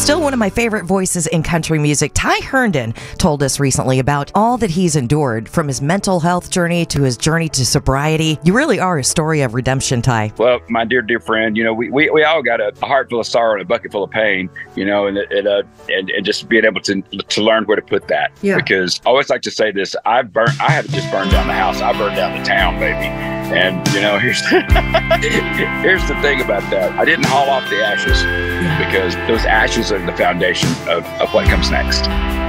Still one of my favorite voices in country music, Ty Herndon told us recently about all that he's endured, from his mental health journey to his journey to sobriety. You really are a story of redemption, Ty. Well, my dear friend, we all got a heart full of sorrow and a bucket full of pain, and just being able to learn where to put that. Yeah. Because I always like to say this: I haven't just burned down the house; I burned down the town, baby. And here's here's the thing about that: I didn't haul off the ashes, because those ashes are the foundation of what comes next.